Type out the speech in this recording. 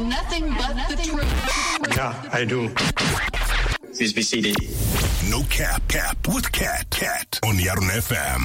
and nothing but the truth. Yeah, I do. Please be seated. No cap with Cat on Yarn FM.